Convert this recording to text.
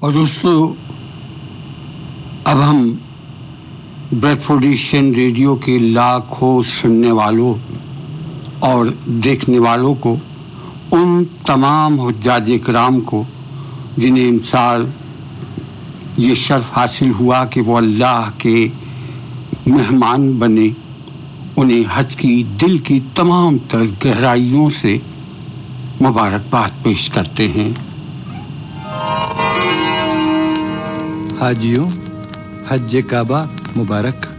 और दोस्तों, अब हम ब्रेडफोर्डिशियन रेडियो के लाखों सुनने वालों और देखने वालों को, उन तमाम हुज्जाज इकराम को जिन्हें इमसाल ये शर्फ हासिल हुआ कि वो अल्लाह के मेहमान बने, उन्हें हज की दिल की तमाम तर गहराइयों से मुबारकबाद पेश करते हैं। हाजियों, हज काबा मुबारक।